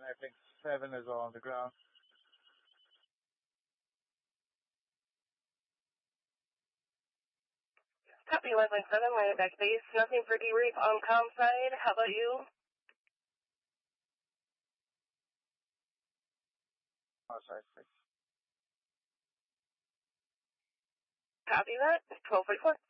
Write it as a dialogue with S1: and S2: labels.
S1: I think 7 as well on the ground.
S2: Copy 1.7, line back base. Nothing for debrief on comm side. How about you?
S1: Oh, sorry.
S2: Copy that. 1244.